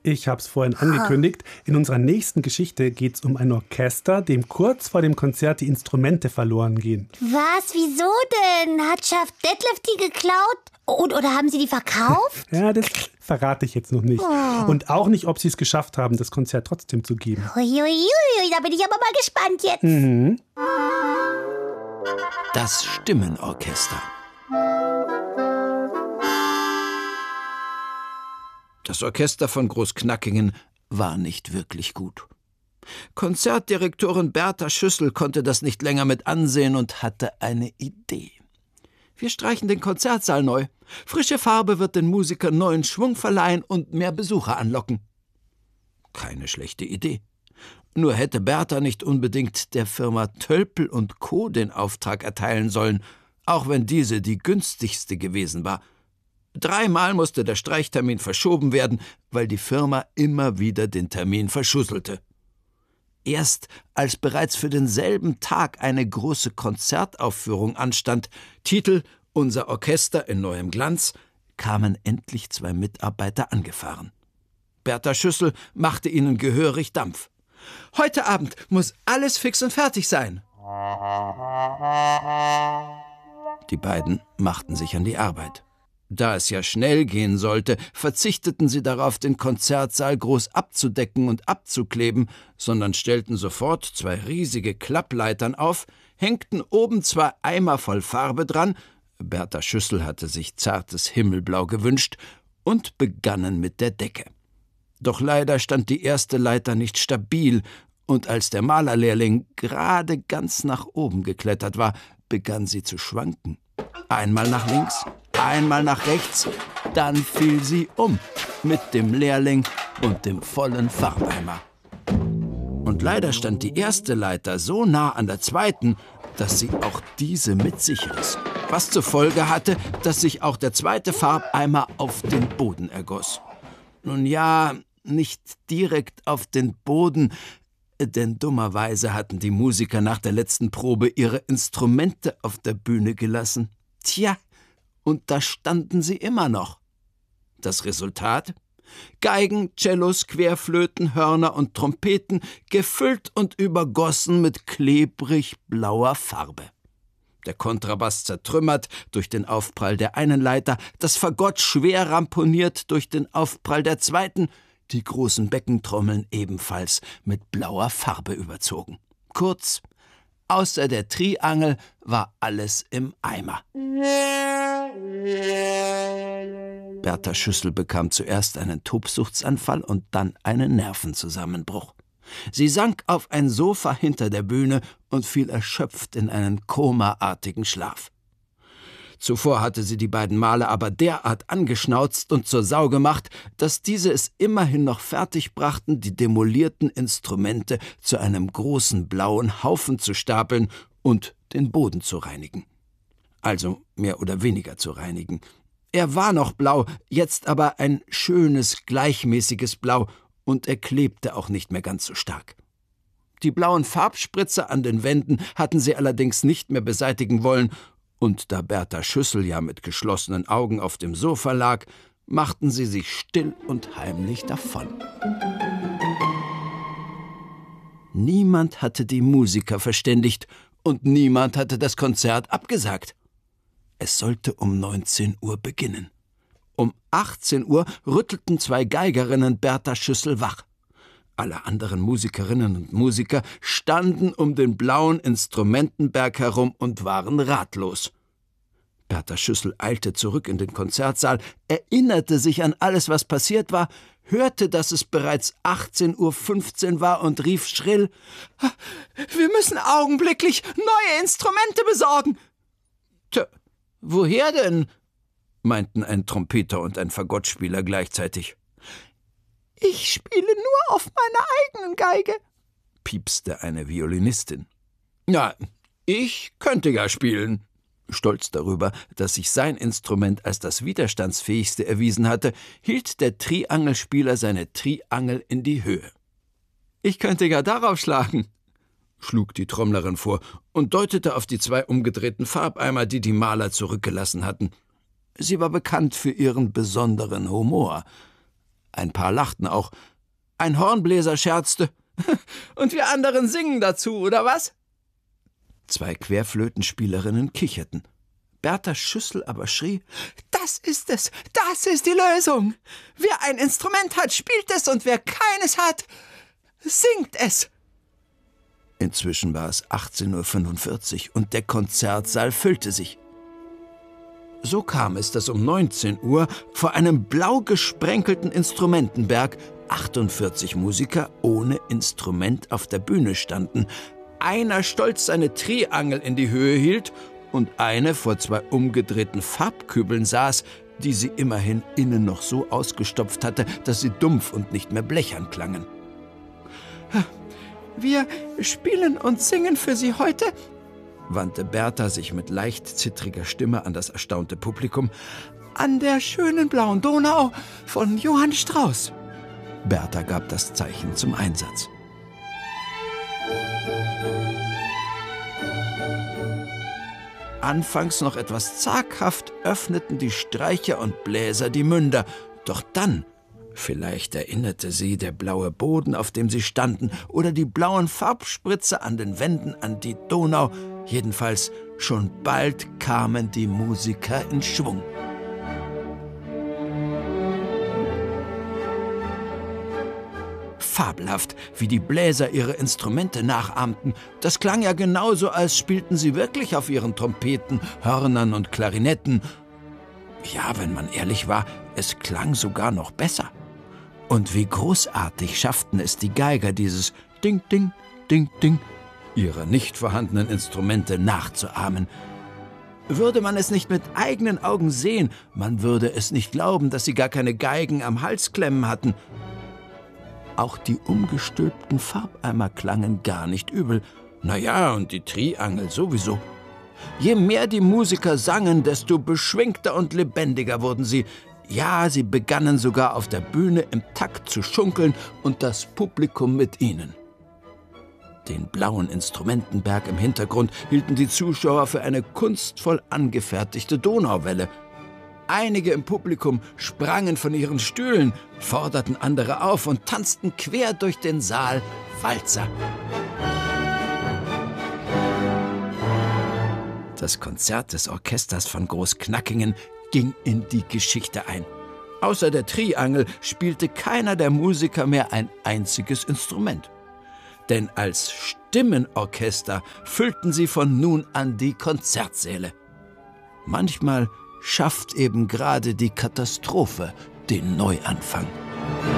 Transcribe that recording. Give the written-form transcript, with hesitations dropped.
Ich habe es vorhin angekündigt. In unserer nächsten Geschichte geht es um ein Orchester, dem kurz vor dem Konzert die Instrumente verloren gehen. Was? Wieso denn? Hat Schaf Detlef die geklaut? Oder haben sie die verkauft? Ja, das verrate ich jetzt noch nicht. Und auch nicht, ob sie es geschafft haben, das Konzert trotzdem zu geben. Uiuiui, da bin ich aber mal gespannt jetzt. Das Stimmenorchester. Das Orchester von Großknackingen war nicht wirklich gut. Konzertdirektorin Bertha Schüssel konnte das nicht länger mit ansehen und hatte eine Idee. Wir streichen den Konzertsaal neu. Frische Farbe wird den Musikern neuen Schwung verleihen und mehr Besucher anlocken. Keine schlechte Idee. Nur hätte Bertha nicht unbedingt der Firma Tölpel & Co. den Auftrag erteilen sollen, auch wenn diese die günstigste gewesen war. 3-mal musste der Streichtermin verschoben werden, weil die Firma immer wieder den Termin verschusselte. Erst als bereits für denselben Tag eine große Konzertaufführung anstand, Titel »Unser Orchester in neuem Glanz«, kamen endlich 2 Mitarbeiter angefahren. Bertha Schüssel machte ihnen gehörig Dampf. »Heute Abend muss alles fix und fertig sein.« Die beiden machten sich an die Arbeit. Da es ja schnell gehen sollte, verzichteten sie darauf, den Konzertsaal groß abzudecken und abzukleben, sondern stellten sofort 2 riesige Klappleitern auf, hängten oben 2 Eimer voll Farbe dran, Bertha Schüssel hatte sich zartes Himmelblau gewünscht, und begannen mit der Decke. Doch leider stand die erste Leiter nicht stabil, und als der Malerlehrling gerade ganz nach oben geklettert war, begann sie zu schwanken. Einmal nach links, einmal nach rechts, dann fiel sie um mit dem Lehrling und dem vollen Farbeimer. Und leider stand die erste Leiter so nah an der zweiten, dass sie auch diese mit sich riss. Was zur Folge hatte, dass sich auch der zweite Farbeimer auf den Boden ergoss. Nun ja, nicht direkt auf den Boden, denn dummerweise hatten die Musiker nach der letzten Probe ihre Instrumente auf der Bühne gelassen. Tja, und da standen sie immer noch. Das Resultat? Geigen, Cellos, Querflöten, Hörner und Trompeten, gefüllt und übergossen mit klebrig blauer Farbe. Der Kontrabass zertrümmert durch den Aufprall der einen Leiter, das Fagott schwer ramponiert durch den Aufprall der zweiten, die großen Beckentrommeln ebenfalls mit blauer Farbe überzogen. Kurz, außer der Triangel war alles im Eimer. Bertha Schüssel bekam zuerst einen Tobsuchtsanfall und dann einen Nervenzusammenbruch. Sie sank auf ein Sofa hinter der Bühne und fiel erschöpft in einen komaartigen Schlaf. Zuvor hatte sie die beiden Maler aber derart angeschnauzt und zur Sau gemacht, dass diese es immerhin noch fertig brachten, die demolierten Instrumente zu einem großen blauen Haufen zu stapeln und den Boden zu reinigen. Also mehr oder weniger zu reinigen. Er war noch blau, jetzt aber ein schönes, gleichmäßiges Blau, und er klebte auch nicht mehr ganz so stark. Die blauen Farbspritzer an den Wänden hatten sie allerdings nicht mehr beseitigen wollen, und da Bertha Schüssel ja mit geschlossenen Augen auf dem Sofa lag, machten sie sich still und heimlich davon. Niemand hatte die Musiker verständigt und niemand hatte das Konzert abgesagt. Es sollte um 19 Uhr beginnen. Um 18 Uhr rüttelten 2 Geigerinnen Bertha Schüssel wach. Alle anderen Musikerinnen und Musiker standen um den blauen Instrumentenberg herum und waren ratlos. Bertha Schüssel eilte zurück in den Konzertsaal, erinnerte sich an alles, was passiert war, hörte, dass es bereits 18:15 Uhr war und rief schrill: »Wir müssen augenblicklich neue Instrumente besorgen!« »Tja, woher denn?« meinten ein Trompeter und ein Fagottspieler gleichzeitig. »Ich spiele nur auf meiner eigenen Geige«, piepste eine Violinistin. »Na, ich könnte ja spielen.« Stolz darüber, dass sich sein Instrument als das widerstandsfähigste erwiesen hatte, hielt der Triangelspieler seine Triangel in die Höhe. »Ich könnte ja darauf schlagen«, schlug die Trommlerin vor und deutete auf die 2 umgedrehten Farbeimer, die die Maler zurückgelassen hatten. Sie war bekannt für ihren besonderen Humor. Ein paar lachten auch. Ein Hornbläser scherzte. Und wir anderen singen dazu, oder was? 2 Querflötenspielerinnen kicherten. Berthas Schüssel aber schrie: Das ist es! Das ist die Lösung! Wer ein Instrument hat, spielt es, und wer keines hat, singt es! Inzwischen war es 18:45 Uhr und der Konzertsaal füllte sich. So kam es, dass um 19 Uhr vor einem blau gesprenkelten Instrumentenberg 48 Musiker ohne Instrument auf der Bühne standen. Einer stolz seine Triangel in die Höhe hielt und eine vor 2 umgedrehten Farbkübeln saß, die sie immerhin innen noch so ausgestopft hatte, dass sie dumpf und nicht mehr blechern klangen. »Wir spielen und singen für Sie heute«, wandte Bertha sich mit leicht zittriger Stimme an das erstaunte Publikum, »an der schönen blauen Donau von Johann Strauss.« Bertha gab das Zeichen zum Einsatz. Anfangs noch etwas zaghaft öffneten die Streicher und Bläser die Münder, doch dann, vielleicht erinnerte sie der blaue Boden, auf dem sie standen, oder die blauen Farbspritzer an den Wänden an die Donau, jedenfalls schon bald kamen die Musiker in Schwung. Fabelhaft, wie die Bläser ihre Instrumente nachahmten. Das klang ja genauso, als spielten sie wirklich auf ihren Trompeten, Hörnern und Klarinetten. Ja, wenn man ehrlich war, es klang sogar noch besser. Und wie großartig schafften es die Geiger, dieses Ding, Ding, Ding, Ding ihrer nicht vorhandenen Instrumente nachzuahmen. Würde man es nicht mit eigenen Augen sehen, man würde es nicht glauben, dass sie gar keine Geigen am Hals klemmen hatten. Auch die umgestülpten Farbeimer klangen gar nicht übel. Naja, und die Triangel sowieso. Je mehr die Musiker sangen, desto beschwingter und lebendiger wurden sie. Ja, sie begannen sogar auf der Bühne im Takt zu schunkeln und das Publikum mit ihnen. Den blauen Instrumentenberg im Hintergrund hielten die Zuschauer für eine kunstvoll angefertigte Donauwelle. Einige im Publikum sprangen von ihren Stühlen, forderten andere auf und tanzten quer durch den Saal Walzer. Das Konzert des Orchesters von Großknackingen ging in die Geschichte ein. Außer der Triangel spielte keiner der Musiker mehr ein einziges Instrument. Denn als Stimmenorchester füllten sie von nun an die Konzertsäle. Manchmal schafft eben gerade die Katastrophe den Neuanfang.